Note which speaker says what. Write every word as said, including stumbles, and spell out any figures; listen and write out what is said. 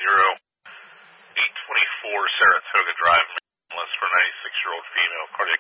Speaker 1: eight twenty-four Saratoga Drive, less for ninety-six-year-old female, cardiac